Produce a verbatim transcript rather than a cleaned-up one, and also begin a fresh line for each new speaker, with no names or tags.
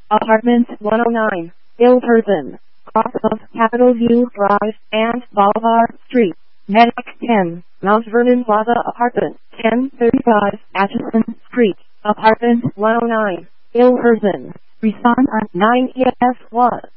Apartment one oh nine, Ilperson, cross of Capitol View Drive and Bolivar Street. Medic ten, Mount Vernon Plaza Apartment, ten thirty-five, Atchison Street, Apartment one oh nine, Ilperson. Respond on nine E F one.